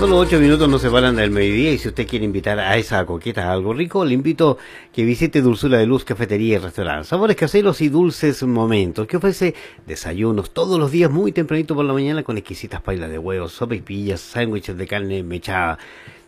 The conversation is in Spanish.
Solo 8 minutos nos separan del mediodía y si usted quiere invitar a esa coqueta a algo rico, le invito que visite Dulzura de Luz Cafetería y Restaurante. Sabores caseros y dulces momentos que ofrece desayunos todos los días muy tempranito por la mañana con exquisitas pailas de huevos, sopaipillas, sándwiches de carne mechada.